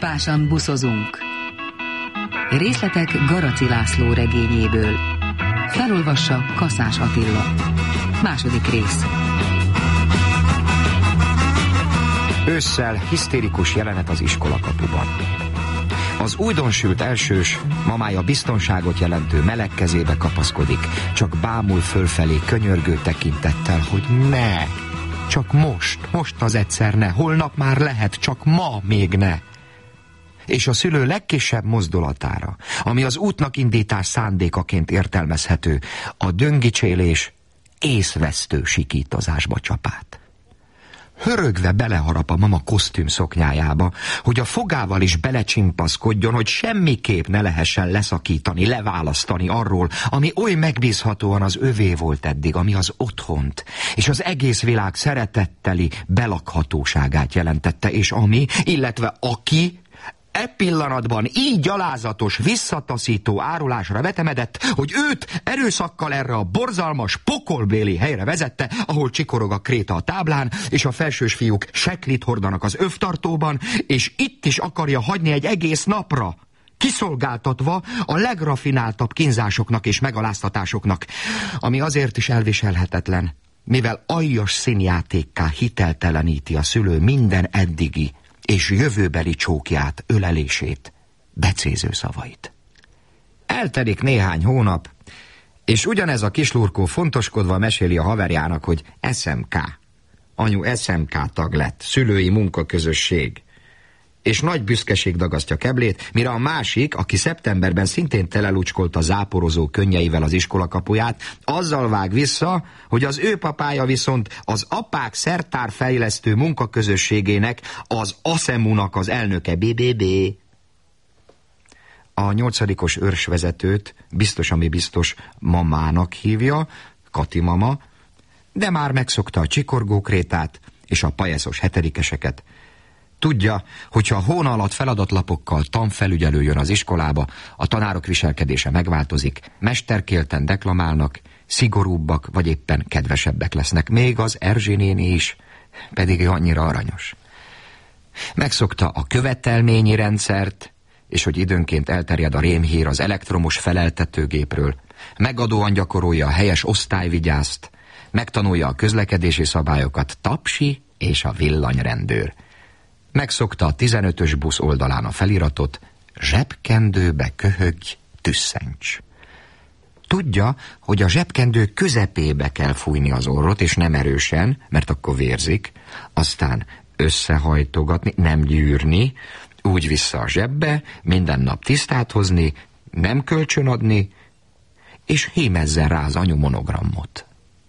Halásan buszozunk. Részletek Garaci László regényéből. Felolvassa Kaszás Attila. Második rész. Ősszel hisztérikus jelenet az iskolakapuban. Az újdonsült elsős mamája biztonságot jelentő meleg kezébe kapaszkodik, csak bámul fölfelé könyörgő tekintettel, hogy ne, csak most az egyszer ne, holnap már lehet, csak ma még ne. És a szülő legkisebb mozdulatára, ami az útnak indítás szándékaként értelmezhető, a döngicsélés észvesztő sikítozásba csapát. Hörögve beleharap a mama kosztüm szoknyájába, hogy a fogával is belecsimpaszkodjon, hogy semmiképp ne lehessen leszakítani, leválasztani arról, ami oly megbízhatóan az övé volt eddig, ami az otthont, és az egész világ szeretetteli belakhatóságát jelentette, és ami, illetve aki pillanatban így gyalázatos, visszataszító árulásra vetemedett, hogy őt erőszakkal erre a borzalmas, pokolbéli helyre vezette, ahol csikorog a kréta a táblán, és a felsős fiúk seklit hordanak az övtartóban, és itt is akarja hagyni egy egész napra, kiszolgáltatva a legrafináltabb kínzásoknak és megaláztatásoknak, ami azért is elviselhetetlen, mivel aljas színjátékká hitelteleníti a szülő minden eddigi és jövőbeli csókját, ölelését, becéző szavait. Eltelik néhány hónap, és ugyanez a kislurkó fontoskodva meséli a haverjának, hogy SMK. Anyu SMK tag lett, szülői munkaközösség. És nagy büszkeség dagasztja keblét, mire a másik, aki szeptemberben szintén telelucskolta záporozó könnyeivel az iskolakapuját, azzal vág vissza, hogy az ő papája viszont az apák szertárfejlesztő munkaközösségének, az ASEMU-nak az elnöke BBB. A 8-os őrsvezetőt biztos, ami biztos, mamának hívja, Kati mama, de már megszokta a csikorgókrétát és a pajeszos hetedikeseket. Tudja, hogyha a hóna alatt feladatlapokkal tanfelügyelő jön az iskolába, a tanárok viselkedése megváltozik, mesterkélten deklamálnak, szigorúbbak vagy éppen kedvesebbek lesznek, még az Erzsé néni is, pedig ő annyira aranyos. Megszokta a követelményi rendszert, és hogy időnként elterjed a rémhír az elektromos feleltetőgépről, megadóan gyakorolja a helyes osztályvigyászt, megtanulja a közlekedési szabályokat Tapsi és a villanyrendőr. Megszokta a 15-ös busz oldalán a feliratot, zsebkendőbe köhögj, tüsszencs. Tudja, hogy a zsebkendő közepébe kell fújni az orrot, és nem erősen, mert akkor vérzik, aztán összehajtogatni, nem gyűrni, úgy vissza a zsebbe, minden nap tisztát hozni, nem kölcsönadni, és hímezzen rá az anyu monogramot.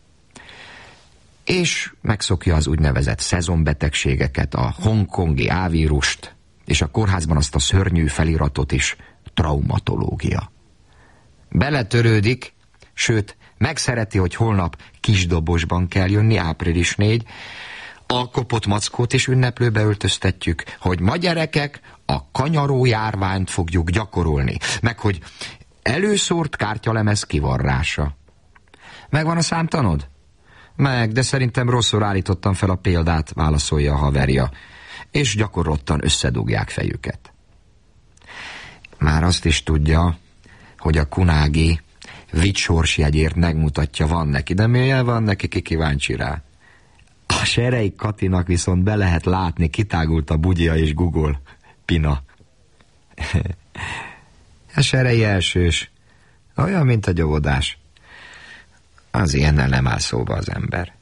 És megszokja az úgynevezett szezonbetegségeket, a hongkongi A-vírust, és a kórházban azt a szörnyű feliratot is, traumatológia. Beletörődik, sőt, megszereti, hogy holnap kisdobosban kell jönni, április 4, a kopott mackót is ünneplőbe öltöztetjük, hogy ma gyerekek a kanyaró járványt fogjuk gyakorolni, meg hogy előszórt kártyalemez kivarrása. Megvan a számtanod? Meg, de szerintem rosszul állítottam fel a példát, válaszolja a haverja, és gyakorlottan összedugják fejüket. Már azt is tudja, hogy a kunági vicsorsjegyért megmutatja, van neki, de milyen van neki, ki kíváncsi rá. A Serei Katinak viszont be lehet látni, kitágult a bugyja és Google. Pina. A Serei elsős, olyan, mint a gyóvodás. Az ilyennel nem áll szóba az ember.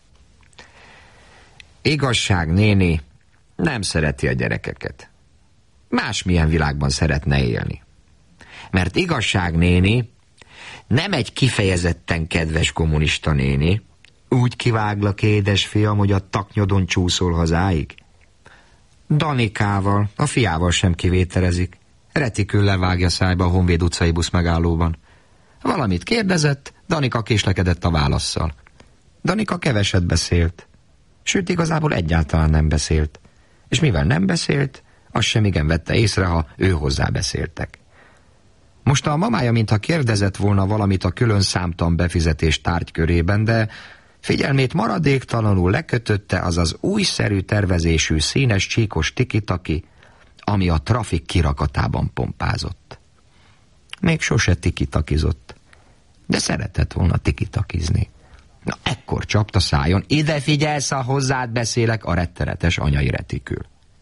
Igazság néni nem szereti a gyerekeket. Másmilyen világban szeretne élni. Mert Igazság néni nem egy kifejezetten kedves kommunista néni, úgy kiváglak, édesfiam, hogy a taknyodon csúszol hazáig. Danikával, a fiával sem kivételezik. Retikül levágja szájba a Honvéd utcai busz megállóban. Valamit kérdezett, Danika késlekedett a válasszal. Danika keveset beszélt, sőt igazából egyáltalán nem beszélt. És mivel nem beszélt, azt sem igen vette észre, ha ő hozzá beszéltek. Most a mamája mintha kérdezett volna valamit a külön számtan befizetés tárgykörében, de figyelmét maradéktalanul lekötötte az az újszerű tervezésű színes csíkos tikitaki, ami a trafik kirakatában pompázott. Még sose tikitakizott, de szeretett volna tikitakizni. Na, ekkor csapta a szájon, ide figyelsz, ha hozzád beszélek, a rettenetes anyai retikül.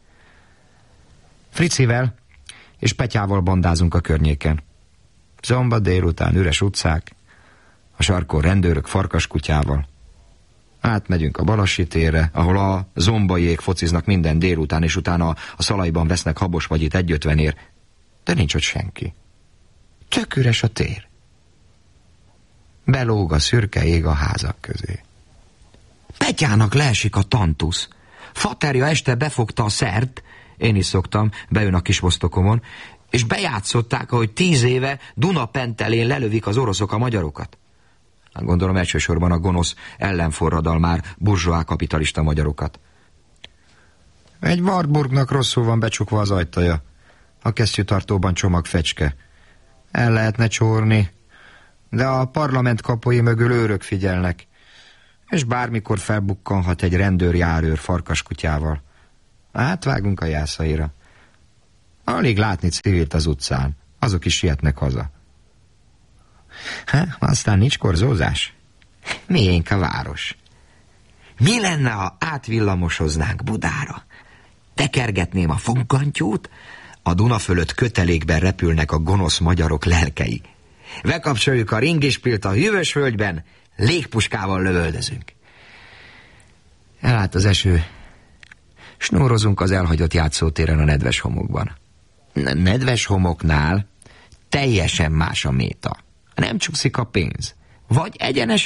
Fricivel és Petyával bandázunk a környéken. Szombat délután üres utcák, a sarkon rendőrök farkaskutyával. Átmegyünk a Balassi térre, ahol a zombaiék fociznak minden délután, és utána a Szalaiban vesznek habos vagyit 1,50-ért, de nincs ott senki. Tök üres a tér. Belóg a szürke ég a házak közé. Petyának leesik a tantusz. Faterja este befogta a szert, én is szoktam, bejön a Kismosztokomon, és bejátszották, ahogy 10 éve Dunapentelén lelövik az oroszok a magyarokat. Gondolom elsősorban a gonosz ellenforradal már burzsóá kapitalista magyarokat. Egy Wartburgnak rosszul van becsukva az ajtaja. A kesztyűtartóban csomag fecske. El lehetne csórni, de a parlament kapui mögül őrök figyelnek, és bármikor felbukkanhat egy rendőrjárőr farkaskutyával. Átvágunk a jászaira. Alig látni civilt az utcán, azok is sietnek haza. Aztán nincs korzózás. Miénk a város. Mi lenne, ha átvillamosoznánk Budára? Tekergetném a foggantyút, a Duna fölött kötelékben repülnek a gonosz magyarok lelkei. Bekapcsoljuk a ringispilt a hűvös völgyben, légpuskával lövöldözünk. Elállt az eső. Snórozunk az elhagyott játszótéren a nedves homokban. Nedves homoknál teljesen más a méta. Nem csúszik a pénz. Vagy egyenes